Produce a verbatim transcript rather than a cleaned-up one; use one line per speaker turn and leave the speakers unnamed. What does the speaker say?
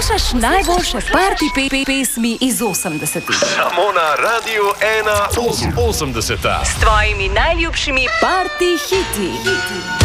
Poslušaš najboljše party pe pe pesmi iz osemdesetih.
Samo na Radiu ena osemdeseta.
S tvojimi najljubšimi party hiti.